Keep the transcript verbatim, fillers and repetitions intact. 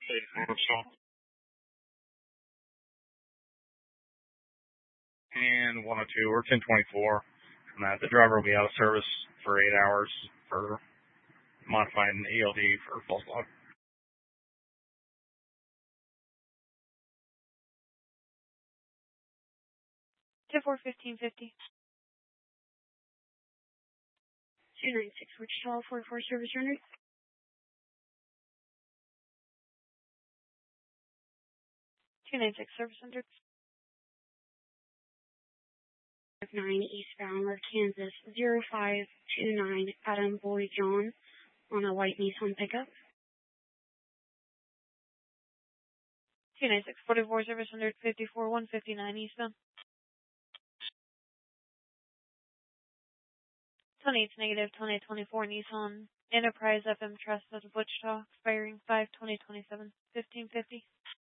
And one oh two or ten twenty-four. And that the driver will be out of service for eight hours for modifying the E L D for false log. ten four fifteen fifty. two nine six, Wichita, forty-four service rendered. two nine six, service rendered. nine eastbound of Kansas, zero five two nine, Adam Boy John, on a white Nissan pickup. two nine six, forty-four service rendered, fifty-four one fifty-nine eastbound. twenty-eight negative, twenty twenty-four Nissan Enterprise F M Trust out of Wichita, expiring five twenty twenty-seven, fifteen fifty.